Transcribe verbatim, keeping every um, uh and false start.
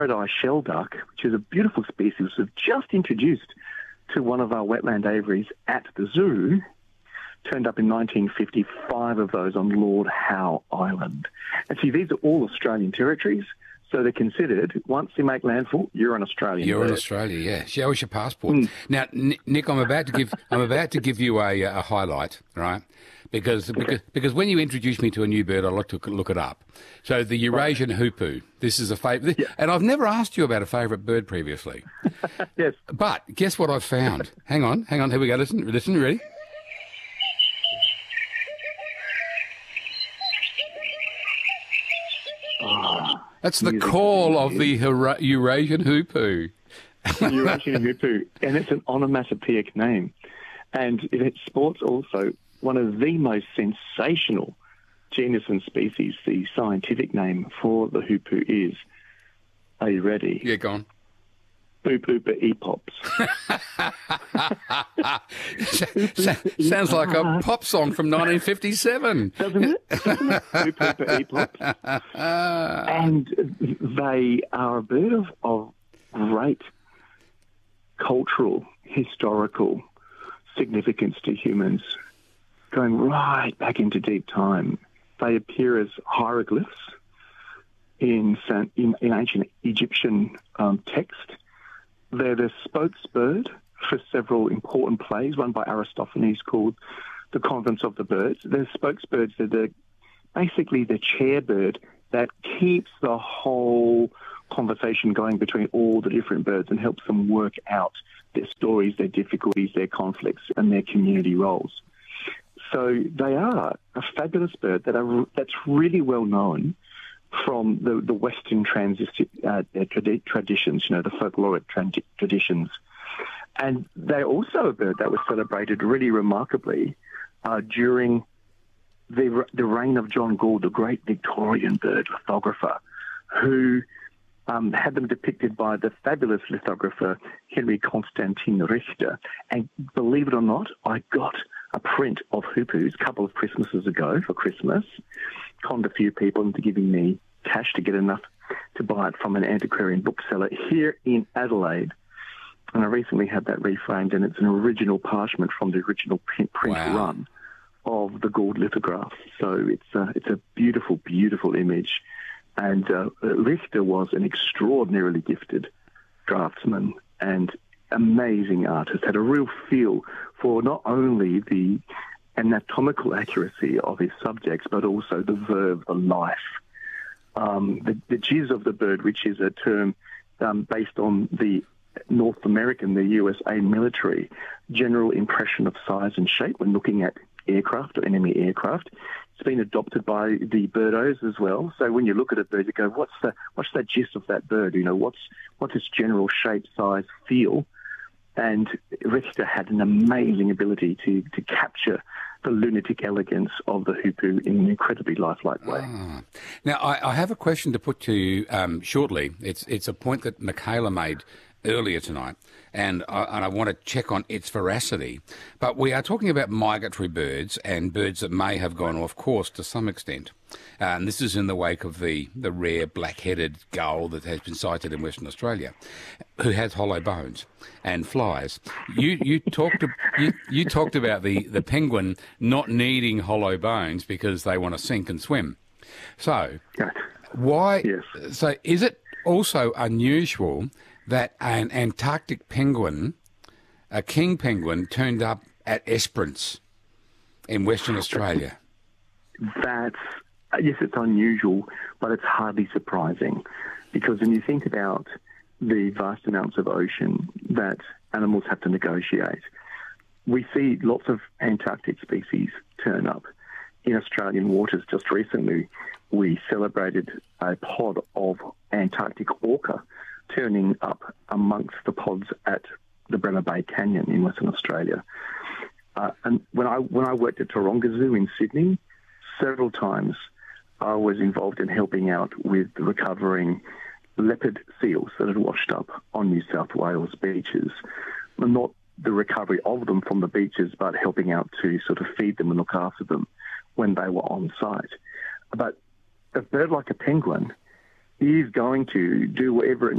paradise shell duck, which is a beautiful species, was just introduced to one of our wetland aviaries at the zoo. Turned up in nineteen fifty-five of those on Lord Howe Island. And see, these are all Australian territories, so they're considered, once you make landfall, you're an Australian You're bird. in Australia, yeah. Show us your passport. Mm. Now, N- Nick, I'm about to give I'm about to give you a, a highlight, right? Because, because because when you introduce me to a new bird, I like to look it up. So the Eurasian right. hoopoe. This is a favourite, yeah. And I've never asked you about a favourite bird previously. Yes. But guess what I've found? hang on, hang on. Here we go. Listen, listen. Ready? Oh, That's the call of the Hera- Eurasian hoopoe. Eurasian hoopoe, and it's an onomatopoeic name. And it sports also one of the most sensational genus and species. The scientific name for the hoopoe is, are you ready? Yeah, go on. Boop Ooper Epops. Sounds like a pop song from nineteen fifty-seven. Doesn't it? Doesn't it? Boop Ooper Epops. And they are a bird of, of great cultural, historical significance to humans, going right back into deep time. They appear as hieroglyphs in, in, in ancient Egyptian um, text. They're the spokesbird for several important plays, one by Aristophanes called The Convents of the Birds. They're spokesbirds. They're the, basically the chair bird that keeps the whole conversation going between all the different birds and helps them work out their stories, their difficulties, their conflicts, and their community roles. So they are a fabulous bird that are, that's really well known from the, the Western transi- uh, trad- traditions, you know, the folkloric trad- traditions. And they're also a bird that was celebrated really remarkably uh, during the, the reign of John Gould, the great Victorian bird lithographer, who um, had them depicted by the fabulous lithographer Henry Constantin Richter. And believe it or not, I got a print of hoopoes a couple of Christmases ago for Christmas. Conned a few people into giving me cash to get enough to buy it from an antiquarian bookseller here in Adelaide. And I recently had that reframed, and it's an original parchment from the original print, print wow. run of the Gould lithograph. So it's a, it's a beautiful, beautiful image. And uh, Richter was an extraordinarily gifted draftsman and amazing artist, had a real feel for not only the anatomical accuracy of his subjects, but also the verve, the life. Um, the, the jizz of the bird, which is a term um, based on the North American, the U S A military, general impression of size and shape when looking at aircraft or enemy aircraft. It's been adopted by the birdos as well. So when you look at a bird, you go, what's the what's that gist of that bird? You know, what's what's its general shape, size, feel? And Richter had an amazing ability to, to capture the lunatic elegance of the hoopoe in an incredibly lifelike way. Ah. Now, I, I have a question to put to you um, shortly. It's it's a point that Michaela made earlier tonight, and I, and I want to check on its veracity. But we are talking about migratory birds and birds that may have gone off course to some extent. Uh, and this is in the wake of the, the rare black-headed gull that has been sighted in Western Australia, who has hollow bones and flies. You you talked you, you talked about the, the penguin not needing hollow bones because they want to sink and swim. So why? Yes. So is it also unusual that an Antarctic penguin, a king penguin, turned up at Esperance in Western Australia? That's, yes, it's unusual, but it's hardly surprising, because when you think about the vast amounts of ocean that animals have to negotiate, we see lots of Antarctic species turn up in Australian waters. Just recently, we celebrated a pod of Antarctic orca turning up amongst the pods at the Bremer Bay Canyon in Western Australia. Uh, and when I when I worked at Taronga Zoo in Sydney, several times I was involved in helping out with recovering leopard seals that had washed up on New South Wales beaches. Well, not the recovery of them from the beaches, but helping out to sort of feed them and look after them when they were on site. But a bird like a penguin is going to do whatever it